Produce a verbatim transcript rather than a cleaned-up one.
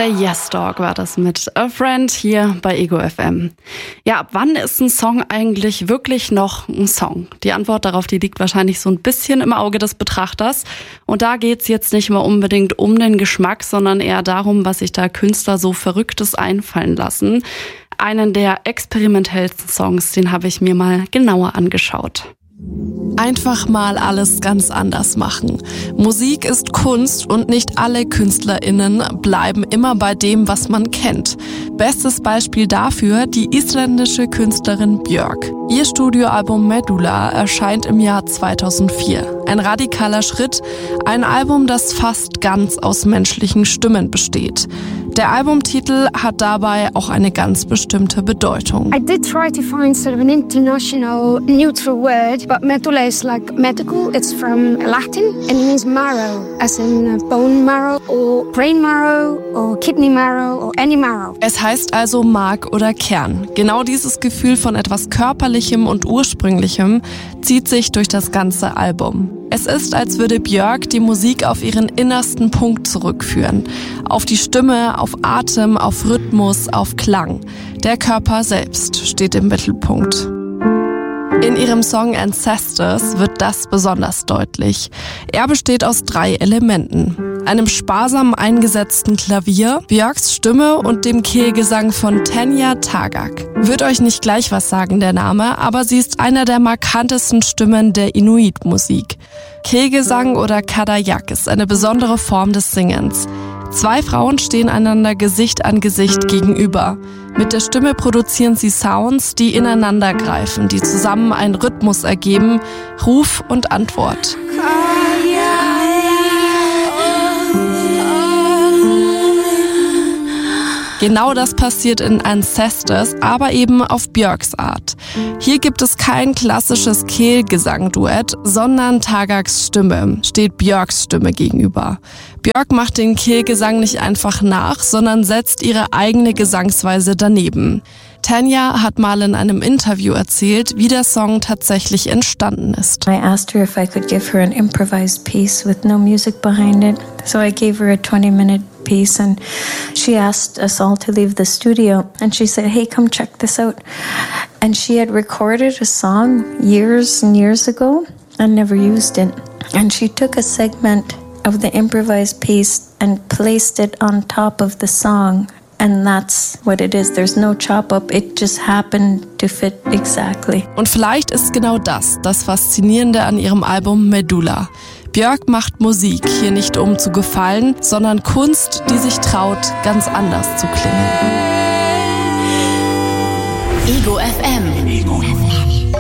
Der Yes Dog war das mit A Friend hier bei Ego F M. Ja, ab wann ist ein Song eigentlich wirklich noch ein Song? Die Antwort darauf, die liegt wahrscheinlich so ein bisschen im Auge des Betrachters. Und da geht's jetzt nicht mal unbedingt um den Geschmack, sondern eher darum, was sich da Künstler so Verrücktes einfallen lassen. Einen der experimentellsten Songs, den habe ich mir mal genauer angeschaut. Einfach mal alles ganz anders machen. Musik ist Kunst und nicht alle KünstlerInnen bleiben immer bei dem, was man kennt. Bestes Beispiel dafür die isländische Künstlerin Björk. Ihr Studioalbum Medulla erscheint im Jahr zweitausendvier. Ein radikaler Schritt, ein Album, das fast ganz aus menschlichen Stimmen besteht. Der Albumtitel hat dabei auch eine ganz bestimmte Bedeutung. I did try to find sort of an international neutral word, but medulla is like medical. It's from Latin and it means marrow, as in bone marrow or brain marrow or kidney marrow or any marrow. Es heißt also Mark oder Kern. Genau dieses Gefühl von etwas Körperlichem und Ursprünglichem zieht sich durch das ganze Album. Es ist, als würde Björk die Musik auf ihren innersten Punkt zurückführen. Auf die Stimme, auf Atem, auf Rhythmus, auf Klang. Der Körper selbst steht im Mittelpunkt. In ihrem Song Ancestors wird das besonders deutlich. Er besteht aus drei Elementen. Einem sparsam eingesetzten Klavier, Björks Stimme und dem Kehlgesang von Tanya Tagaq. Wird euch nicht gleich was sagen, der Name, aber sie ist einer der markantesten Stimmen der Inuit-Musik. Kehlgesang oder Kadayak ist eine besondere Form des Singens. Zwei Frauen stehen einander Gesicht an Gesicht gegenüber. Mit der Stimme produzieren sie Sounds, die ineinander greifen, die zusammen einen Rhythmus ergeben, Ruf und Antwort. Genau das passiert in Ancestors, aber eben auf Björks Art. Hier gibt es kein klassisches Kehlgesang-Duett, sondern Tagaqs Stimme steht Björks Stimme gegenüber. Björk macht den Kehlgesang nicht einfach nach, sondern setzt ihre eigene Gesangsweise daneben. Tanya hat mal in einem Interview erzählt, wie der Song tatsächlich entstanden ist. I asked her if I could give her an improvised piece with no music behind it. So I gave her a twenty minute piece and she asked us all to leave the studio and she said, "Hey, come check this out." And she had recorded a song years and years ago and never used it. And she took a segment of the improvised piece and placed it on top of the song. And that's what it is. There's no chop up. It just happened to fit exactly. Und vielleicht ist genau das das Faszinierende an ihrem Album Medulla. Björk macht Musik hier nicht um zu gefallen, sondern Kunst, die sich traut, ganz anders zu klingen. Ego F M. Ego F M.